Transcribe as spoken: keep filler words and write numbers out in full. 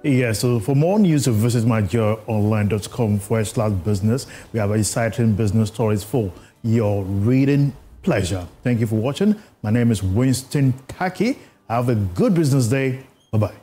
Yeah, so for more news, visit my joy online dot com forward slash business. We have exciting business stories for your reading pleasure. Thank you for watching. My name is Winston Taki. Have a good business day. Bye-bye.